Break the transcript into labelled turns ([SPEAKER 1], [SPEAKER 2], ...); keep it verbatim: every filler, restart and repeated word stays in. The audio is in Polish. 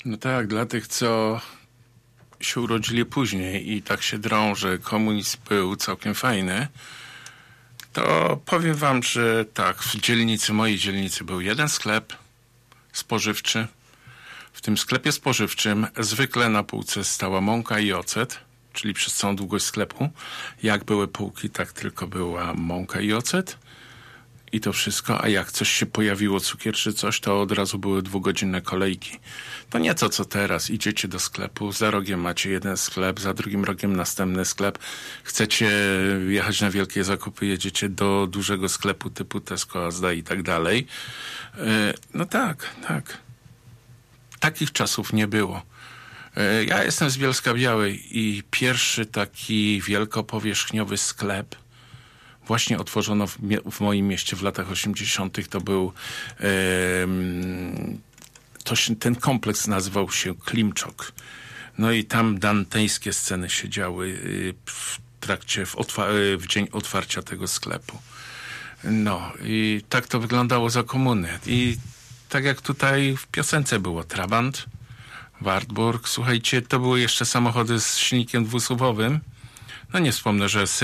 [SPEAKER 1] No tak, dla tych, co się urodzili później i tak się drą, że komunizm był całkiem fajny, to powiem wam, że tak, w dzielnicy, mojej dzielnicy był jeden sklep spożywczy. W tym sklepie spożywczym zwykle na półce stała mąka i ocet, czyli przez całą długość sklepu. Jak były półki, tak tylko była mąka i ocet. I to wszystko, a jak coś się pojawiło, cukier czy coś, to od razu były dwugodzinne kolejki. To nie to, co teraz. Idziecie do sklepu, za rogiem macie jeden sklep, za drugim rogiem następny sklep. Chcecie jechać na wielkie zakupy, jedziecie do dużego sklepu typu Tesco, Asda i tak dalej. No tak, tak. Takich czasów nie było. Ja jestem z Bielska Białej i pierwszy taki wielkopowierzchniowy sklep właśnie otworzono w, mie- w moim mieście w latach osiemdziesiątych. To był e, to się, ten kompleks nazywał się Klimczok. No i tam dantejskie sceny się działy w trakcie, w, otwa- w dzień otwarcia tego sklepu. No i tak to wyglądało za komuny. I tak jak tutaj w piosence było, Trabant, Wartburg, słuchajcie, to były jeszcze samochody z silnikiem dwusuwowym. No nie wspomnę, że